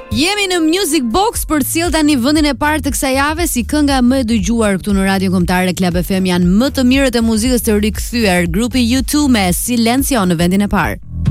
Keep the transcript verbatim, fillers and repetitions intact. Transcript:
Jemi në Music Box për të sjellë tani vendin e parë të kësaj jave si kënga më e dëgjuar këtu në Radio Kombëtare Club F M. Janë më të mirët e muzikës të rikthyer, grupi U two me Silencio në vendin e parë.